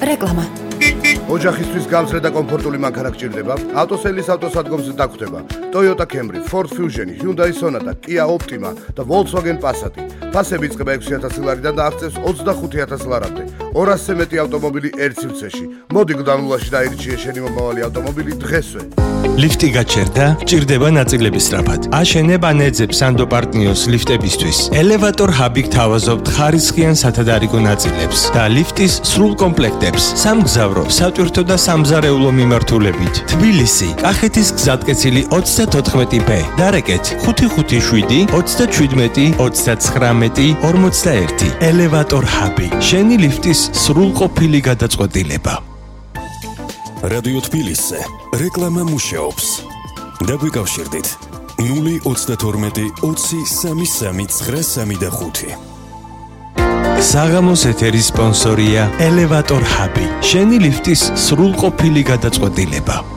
რეკლამა. ოჯახისთვის გამძლე და კომფორტული მანქანა გჭირდება? ავტოსელის ავტოსადგომზე დაგხვდება Toyota Camry, Ford Fusion, Hyundai Sonata, Kia Optima და Volkswagen Passat. ფასები იწყება 6,000 ლარიდან და აღწევს 25,000 ლარამდე. 200-ზე მეტი ავტომობილი ერთ სივრცეში. მოდი გუდანულაში დაირჩიე შენი მომავალი ავტომობილი დღესვე. ლიფტი გაჩერდა? ჭირდება ნაწილები სწრაფად. აშენებ ან ეძებ სანდო პარტნიოს ლიფტებისთვის. ელევატორ ჰაბი გთავაზობთ ხარისხიან სათადარიგო ნაწილებს და ლიფტის სრულ კომპლექტებს. სამგზავრო, სატვირთო და სამზარეულო მიმართულებით. თბილისი, კახეთის გზატკეცილი 34B. დარეკეთ 557 37 39 41. ელევატორ ჰაბი. შენი ლიფტის სრულყოფილი გადაწყვეტილება. რადიო თბილისზე რეკლამა მუშაობს. დაგვიკავშირდით 032 20 33 935. საღამოს ეთერის სპონსორია ელევატორ ჰაბი. შენი ლიფტის სრულყოფილი გადაწყვეტილება.